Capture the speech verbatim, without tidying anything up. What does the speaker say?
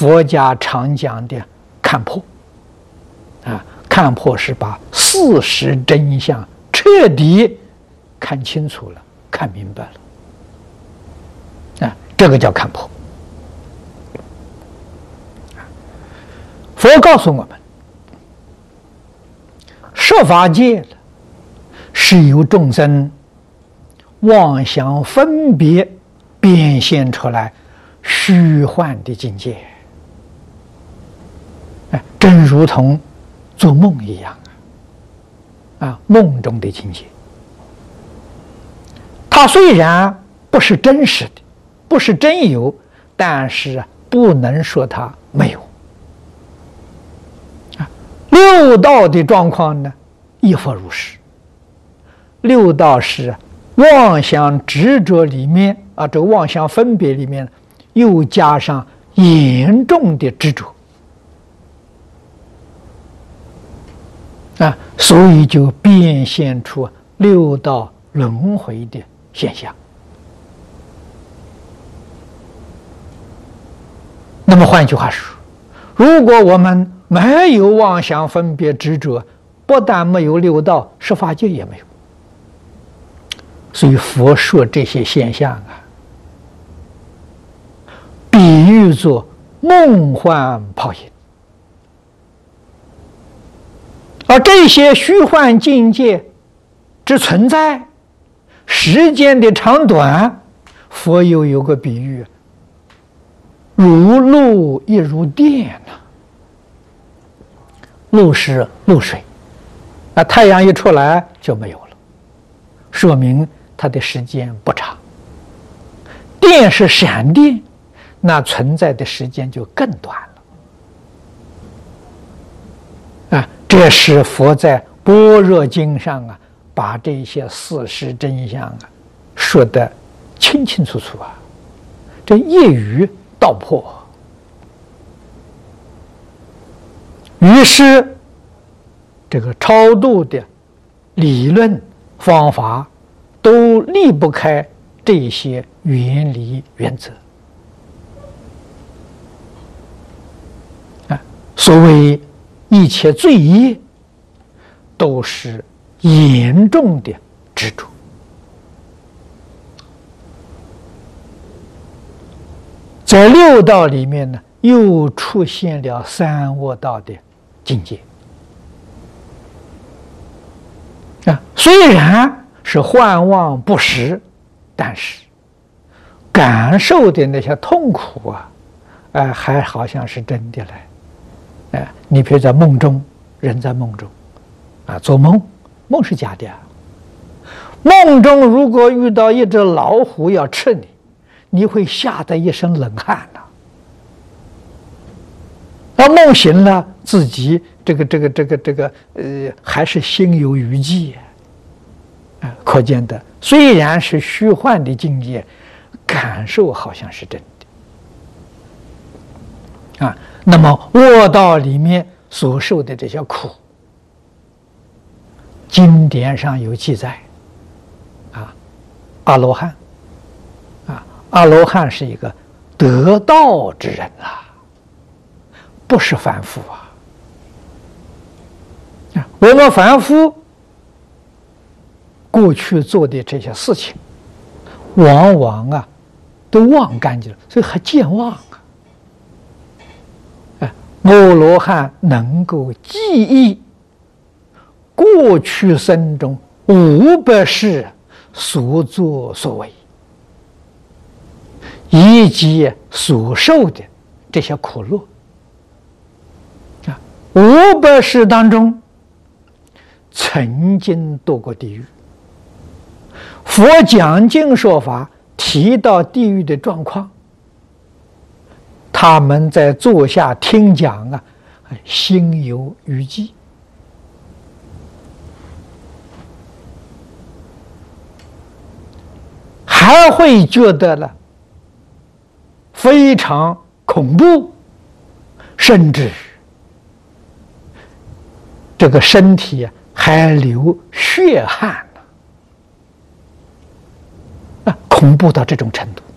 佛家常讲的看破啊，看破是把事实真相彻底看清楚了，看明白了啊，这个叫看破。佛告诉我们，设法界是由众生妄想分别变现出来虚幻的境界，哎，正如同做梦一样啊，梦中的境界。它虽然不是真实的，不是真有，但是不能说它没有。啊，六道的状况呢，亦复如是。六道是妄想执着里面啊，这个妄想分别里面又加上严重的执着啊，所以就变现出六道轮回的现象。那么换句话说，如果我们没有妄想分别执着，不但没有六道，十法界也没有。所以佛说这些现象啊，比喻作梦幻泡影，而这些虚幻境界之存在，时间的长短，佛又有个比喻，如露亦如电呐、啊。露是露水，啊，太阳一出来就没有了，说明它的时间不长。电是闪电，那存在的时间就更短了。啊，这是佛在《般若经》上啊，把这些事实真相啊说得清清楚楚啊，这一语道破。于是，这个超度的理论方法都离不开这些原理原则。啊，所谓一切罪业，都是严重的执着。在六道里面呢，又出现了三恶道的境界。啊，虽然是幻妄不实，但是感受的那些痛苦啊，哎、呃，还好像是真的嘞。哎、呃，你比如在梦中，人在梦中，啊，做梦，梦是假的啊。梦中如果遇到一只老虎要吃你，你会吓得一身冷汗呐、啊。而梦醒了，自己这个这个这个这个呃，还是心有余悸啊。啊，可见的，虽然是虚幻的境界，感受好像是真的啊。那么恶道里面所受的这些苦，经典上有记载啊，阿罗汉啊，阿罗汉是一个得道之人啊。不是凡夫啊！啊，我们凡夫过去做的这些事情，往往啊都忘干净了，所以还健忘啊！哎，阿罗汉能够记忆过去生中五百世所作所为，以及所受的这些苦乐。五百世当中，曾经堕过地狱。佛讲经说法提到地狱的状况，他们在坐下听讲啊，心有余悸。还会觉得了非常恐怖，甚至这个身体还流血汗呢，啊，恐怖到这种程度。